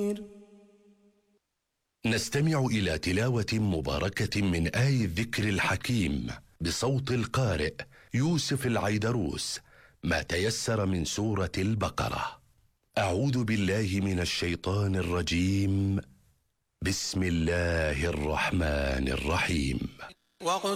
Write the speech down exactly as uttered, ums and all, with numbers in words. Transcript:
نستمع إلى تلاوة مباركة من آي الذكر الحكيم بصوت القارئ يوسف العيدروس، ما تيسر من سورة البقرة. أعوذ بالله من الشيطان الرجيم. بسم الله الرحمن الرحيم.